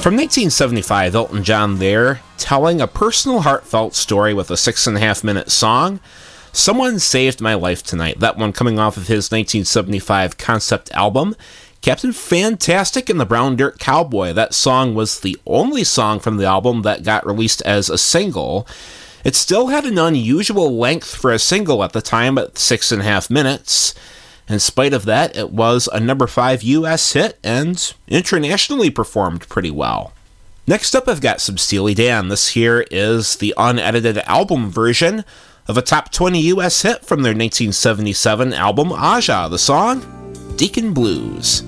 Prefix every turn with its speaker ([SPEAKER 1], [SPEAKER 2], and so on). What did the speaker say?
[SPEAKER 1] From 1975, Elton John there, telling a personal heartfelt story with a 6.5-minute song, Someone Saved My Life Tonight, that one coming off of his 1975 concept album, Captain Fantastic and the Brown Dirt Cowboy. That song was the only song from the album that got released as a single. It still had an unusual length for a single at the time at 6.5 minutes. In spite of that, it was a number 5 US hit and internationally performed pretty well. Next up, I've got some Steely Dan. This here is the unedited album version of a top 20 US hit from their 1977 album Aja, the song Deacon Blues.